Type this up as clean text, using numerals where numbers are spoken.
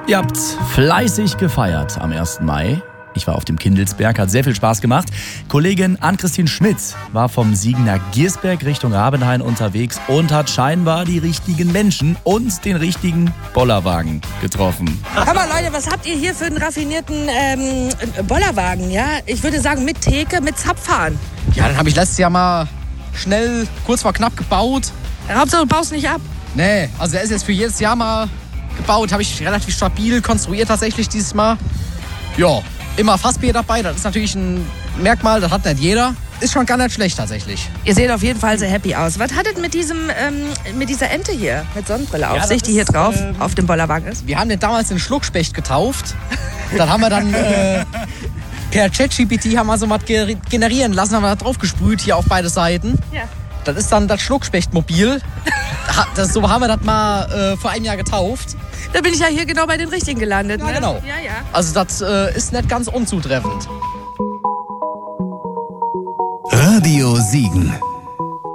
Ihr habt fleißig gefeiert am 1. Mai. Ich war auf dem Kindelsberg, hat sehr viel Spaß gemacht. Kollegin Ann-Christine Schmidt war vom Siegener Giersberg Richtung Rabenhain unterwegs und hat scheinbar die richtigen Menschen und den richtigen Bollerwagen getroffen. Hör mal Leute, was habt ihr hier für einen raffinierten Bollerwagen? Ja? Ich würde sagen mit Theke, mit Zapfhahn. Ja, dann habe ich letztes Jahr mal schnell, kurz vor knapp gebaut. Hauptsache du baust nicht ab. Nee, also der ist jetzt für jedes Jahr mal gebaut. Habe ich relativ stabil konstruiert tatsächlich dieses Mal. Ja, immer Fassbier dabei. Das ist natürlich ein Merkmal, das hat nicht jeder. Ist schon gar nicht schlecht tatsächlich. Ihr seht auf jeden Fall sehr happy aus. Was hat es mit dieser Ente hier, mit Sonnenbrille auf sich, die hier drauf auf dem Bollerwagen ist? Wir haben den damals den Schluckspecht getauft. Dann haben wir dann per ChatGPT haben wir so was generieren lassen, haben wir da drauf gesprüht hier auf beide Seiten. Ja. Das ist dann das Schluckspechtmobil. So haben wir das mal vor einem Jahr getauft. Da bin ich ja hier genau bei den Richtigen gelandet. Ja, ne? genau. Ja, ja. Also das ist nicht ganz unzutreffend. Radio Siegen.